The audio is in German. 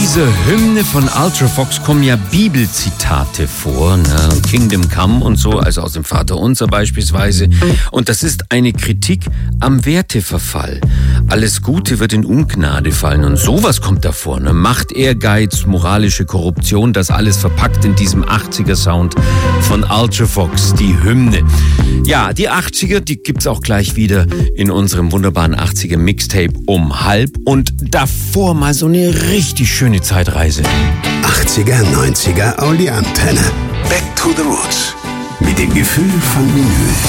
dieser Hymne von Ultravox kommen ja Bibelzitate vor, ne? Kingdom Come und so, also aus dem Vaterunser beispielsweise. Und das ist eine Kritik am Werteverfall. Alles Gute wird in Ungnade fallen und sowas kommt davor, ne? Macht, Ehrgeiz, moralische Korruption, das alles verpackt in diesem 80er-Sound von Ultravox, die Hymne. Ja, die 80er, die gibt's auch gleich wieder in unserem wunderbaren 80er-Mixtape um 12:30 und davor mal so eine richtig schöne Zeitreise. 80er, 90er, Audi Antenne. Back to the Roots. Mit dem Gefühl von Vinyl.